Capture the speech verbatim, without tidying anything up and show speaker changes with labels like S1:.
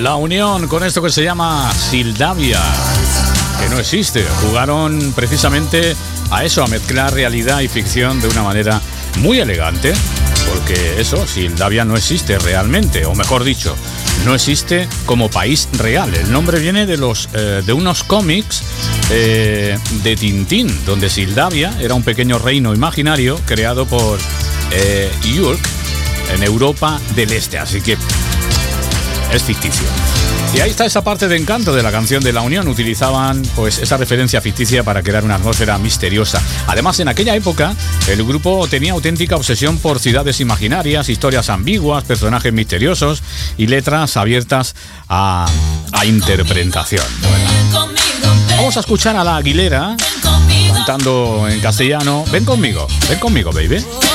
S1: La Unión con esto que se llama Sildavia, que no existe. Jugaron precisamente a eso, a mezclar realidad y ficción de una manera muy elegante, porque eso, Sildavia no existe realmente, o mejor dicho, no existe como país real. El nombre viene de los eh, de unos cómics eh, de Tintín, donde Sildavia era un pequeño reino imaginario creado por eh, York en Europa del Este, así que es ficticio. Y ahí está esa parte de encanto de la canción de La Unión. Utilizaban pues esa referencia ficticia para crear una atmósfera misteriosa. Además, en aquella época, el grupo tenía auténtica obsesión por ciudades imaginarias, historias ambiguas, personajes misteriosos y letras abiertas a, a interpretación. Bueno, vamos a escuchar a La Aguilera cantando en castellano. Ven conmigo, ven conmigo, baby.